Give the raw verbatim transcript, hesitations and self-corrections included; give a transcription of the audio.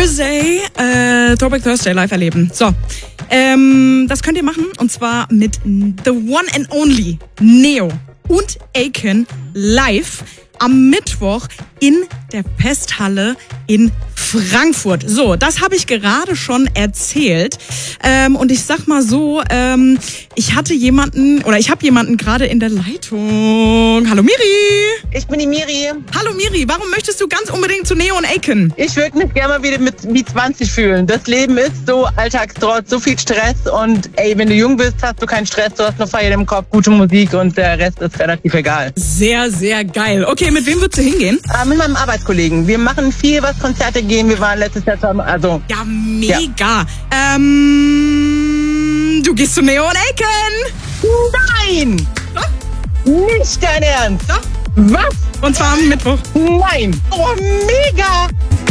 Thursday, äh, Throwback Thursday live erleben. So, ähm, das könnt ihr machen und zwar mit The One and Only Neo und Aiken live am Mittwoch in der Festhalle in Frankfurt. So, das habe ich gerade schon erzählt. Ähm, und ich sag mal so, ähm, ich hatte jemanden, oder ich habe jemanden gerade in der Leitung. Hallo Miri! Ich bin die Miri. Hallo Miri, warum möchtest du ganz unbedingt zu Neo und Aiken? Ich würde mich gerne mal wieder mit wie zwanzig fühlen. Das Leben ist so alltagstrotz, so viel Stress und ey, wenn du jung bist, hast du keinen Stress, du hast nur Feier im Kopf, gute Musik und der Rest ist relativ egal. Sehr, sehr geil. Okay, mit wem würdest du hingehen? Äh, mit meinem Arbeitskollegen. Wir machen viel, was Konzerte gehen. Wir waren letztes Jahr zusammen, also... Ja, mega. Ja. Ähm, du gehst zu Neo und Aiken? Nein! Doch? Nicht dein Ernst? Doch. Was? Und zwar am Mittwoch. Nein! Oh, mega!